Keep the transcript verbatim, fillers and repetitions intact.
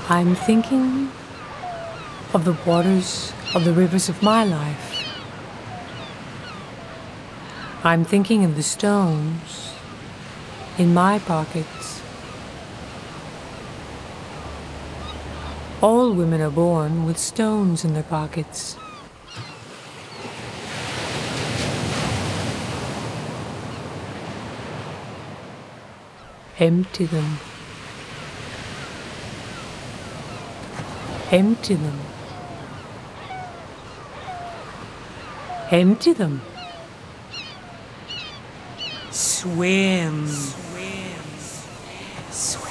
I'm thinking of the waters of the rivers of my life. I'm thinking of the stones in my pockets. All women are born with stones in their pockets. Empty them. Empty them. Empty them. Swim. Swim. Swim.